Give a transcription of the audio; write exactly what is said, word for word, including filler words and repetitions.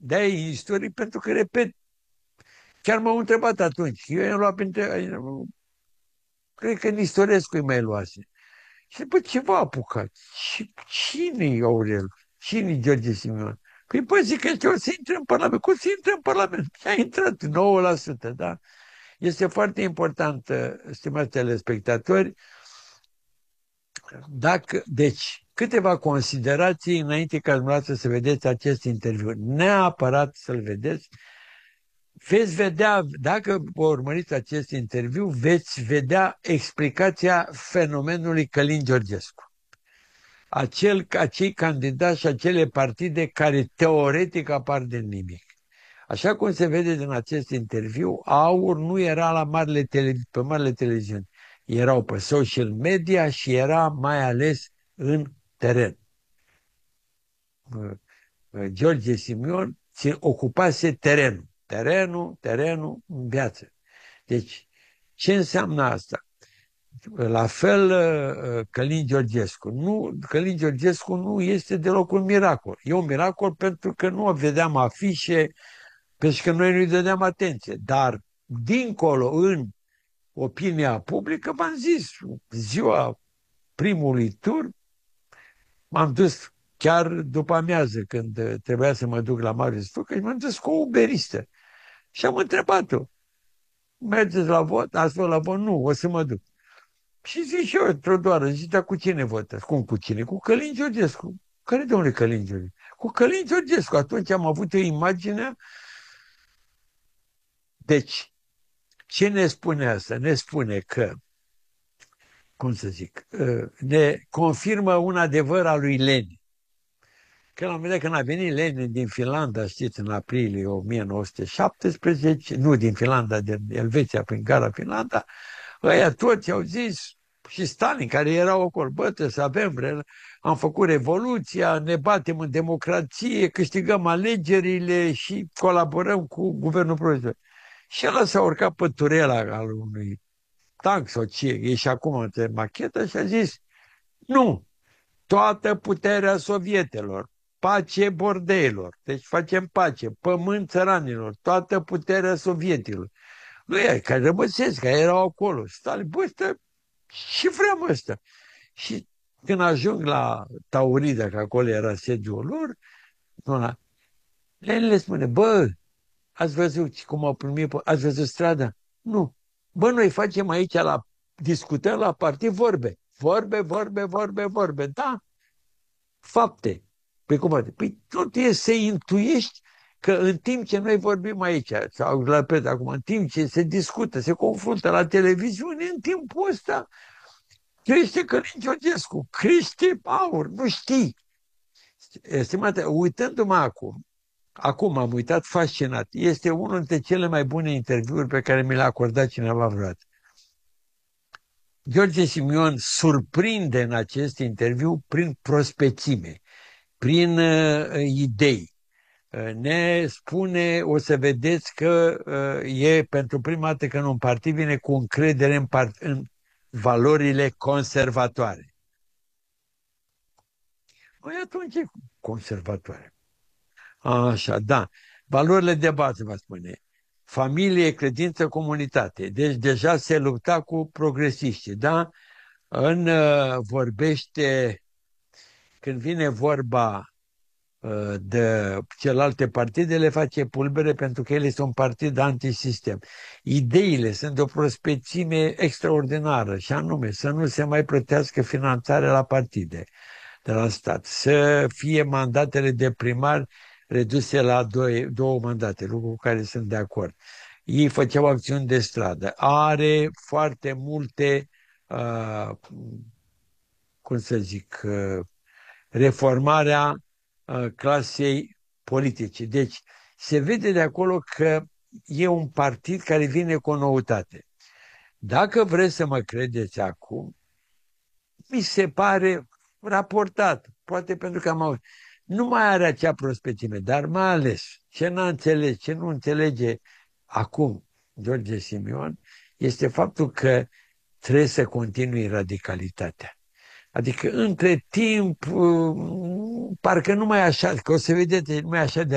De-aia e istoric, pentru că, repet, chiar m-au întrebat atunci. Eu i-am luat printre... Cred că Nistorescu îi mai luase. Și după ce v-a apucat? Și cine-i Aurel? Cine-i George Simion? Păi, păi zic că o să intre în Parlament. Cum să intre în Parlament? Și a intrat nouă la sută, da? Este foarte important, stimați telespectatori, dacă, deci, câteva considerații înainte ca dumneavoastră să vedeți acest interviu. Neapărat să-l vedeți. Veți vedea, dacă vă urmăriți acest interviu, veți vedea explicația fenomenului Călin Georgescu. Acel, acei candidați și acele partide care teoretic apar din nimic. Așa cum se vede din acest interviu, AUR nu era la marile tele, pe marile televiziuni. Erau pe social media și era mai ales în teren. George Simion ocupase terenul. Terenul, terenul în viață. Deci, ce înseamnă asta? La fel Călin Georgescu. Nu, Călin Georgescu nu este deloc un miracol. E un miracol pentru că nu vedeam afișe, pentru că noi nu-i dădeam atenție. Dar, dincolo, în opinia publică, v-am zis, ziua primului tur, m-am dus chiar după amiază, când trebuia să mă duc la Marius Fucă, și m-am dus cu o uberistă. Și am întrebat-o, mergeți la vot? Ați fost la vot? Nu, o să mă duc. Și zic și eu, Trodoară, zic, dar cu cine votați? Cum cu cine? Cu Călin Georgescu. Care domnule Călin Georgescu? Cu Călin Georgescu. Atunci am avut o imagine. Deci, ce ne spune asta? Ne spune că, cum să zic, ne confirmă un adevăr al lui Lenin. Că la un moment dat când a venit Lenin din Finlanda, știți, în aprilie o mie nouă sute șaptesprezece, nu din Finlanda, din Elveția, prin gara Finlanda, ăia toți au zis, și Stalin, care erau acolo, bă, trebuie să avem, am făcut revoluția, ne batem în democrație, câștigăm alegerile și colaborăm cu guvernul provizor. Și ăla s-a urcat pe turela al unui tank sau ce, e și acum între machetă și a zis, nu, toată puterea sovietelor, pace bordeilor, deci facem pace, pământ țăranilor, toată puterea sovietilor. Nu e, care rămăsesc, care erau acolo. Stalin, bă, ăsta, ce vreau ăsta? Și când ajung la Taurida, că acolo era sediul lor, doamna, Lenin le spune, bă, ați văzut cum au primit, ați văzut strada? Nu. Bă, noi facem aici, la, discutăm la partid vorbe. Vorbe, vorbe, vorbe, vorbe. Da? Fapte. Păi cum poate? Păi tu trebuie să intuiești că în timp ce noi vorbim aici, sau la pet acum, în timp ce se discută, se confruntă la televiziune, în timpul ăsta crește Călin Georgescu, crește AUR, nu știi. Estimate, uitându-mă acum, acum am uitat fascinat, este unul dintre cele mai bune interviuri pe care mi le-a acordat cineva vreodată. George Simion surprinde în acest interviu prin prospețime, prin uh, idei. Uh, ne spune, o să vedeți că uh, e pentru prima dată când un partid vine cu încredere în, part în valorile conservatoare. Păi atunci e conservatoare. Așa, da. Valorile de bază, vă spune. Familie, credință, comunitate. Deci deja se lupta cu progresiștii, da? În uh, vorbește, când vine vorba uh, de celelalte partide, le face pulbere pentru că ele este un partid antisistem. Ideile sunt de o prospețime extraordinară și anume să nu se mai plătească finanțarea la partide de la stat, să fie mandatele de primar reduse la două, două mandate, lucru cu care sunt de acord. Ei făceau acțiuni de stradă. Are foarte multe, uh, cum să zic, uh, reformarea uh, clasei politice. Deci se vede de acolo că e un partid care vine cu o noutate. Dacă vreți să mă credeți acum, mi se pare raportat, poate pentru că am auzit, nu mai are acea prospețime, dar mai ales ce n-a înțeles, ce nu înțelege acum George Simion, este faptul că trebuie să continui radicalitatea. Adică între timp, parcă nu mai așa, că o să vedeți, nu mai așa de